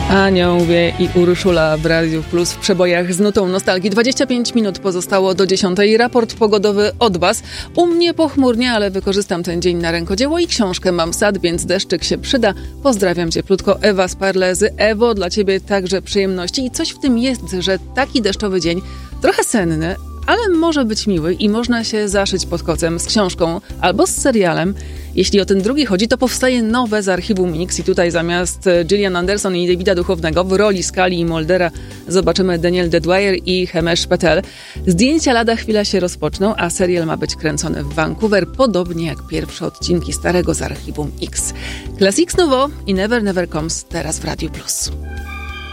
Aniołwie i Urszula w Radiu Plus w przebojach z nutą nostalgii. 25 minut pozostało do 10. Raport pogodowy od Was. U mnie pochmurnie, ale wykorzystam ten dzień na rękodzieło i książkę mam w sad, więc deszczyk się przyda. Pozdrawiam cieplutko, Ewa z Parlezy. Ewo, dla Ciebie także przyjemności. I coś w tym jest, że taki deszczowy dzień, trochę senny, ale może być miły i można się zaszyć pod kocem z książką albo z serialem. Jeśli o ten drugi chodzi, to powstaje nowe z archiwum Mix i tutaj zamiast Gillian Anderson i Davida Duchovnego w roli Scully i Muldera zobaczymy Danielle Deadwyler i Himesh Patel. Zdjęcia lada chwila się rozpoczną, a serial ma być kręcony w Vancouver, podobnie jak pierwsze odcinki starego z archiwum X. Classics Nouveau i Never Never Comes teraz w Radiu Plus.